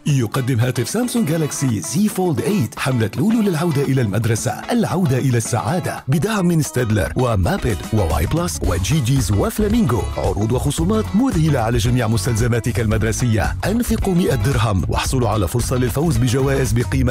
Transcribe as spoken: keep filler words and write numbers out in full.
يقدم هاتف سامسونج جالاكسي زي فولد ثمانية حملة لولو للعودة إلى المدرسة، العودة إلى السعادة، بدعم من ستادلر ومابد وواي بلس وجي جيز وفلامينغو. عروض وخصومات مذهلة على جميع مستلزماتك المدرسية. أنفقوا مئة درهم واحصلوا على فرصة للفوز بجوائز بقيمة